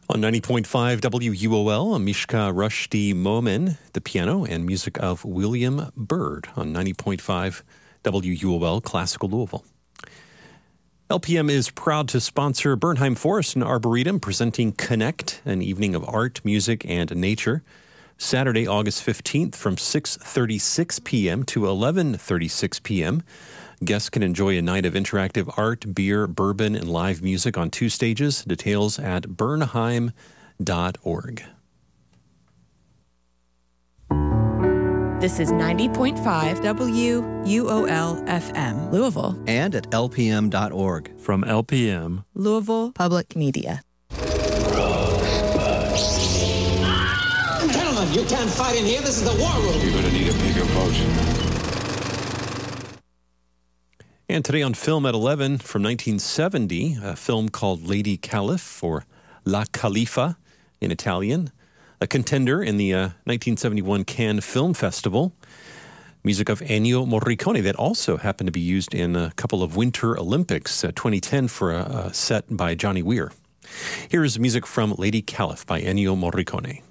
On 90.5 WUOL, Mishka Rushdie Momen, the piano, and music of William Byrd on 90.5 WUOL, Classical Louisville. LPM is proud to sponsor Bernheim Forest and Arboretum, presenting Connect, an evening of art, music, and nature. Saturday, August 15th from 6:36 p.m. to 11:36 p.m. Guests can enjoy a night of interactive art, beer, bourbon, and live music on 2 stages. Details at bernheim.org. This is 90.5 WUOL FM, Louisville. And at lpm.org. From LPM, Louisville Public Media. Gentlemen, you can't fight in here. This is the war room. You're going to need a bigger boat. And today on Film at 11 from 1970, a film called Lady Caliph, or La Califa in Italian, a contender in the 1971 Cannes Film Festival. Music of Ennio Morricone that also happened to be used in a couple of Winter Olympics, 2010 for a set by Johnny Weir. Here is music from Lady Caliph by Ennio Morricone.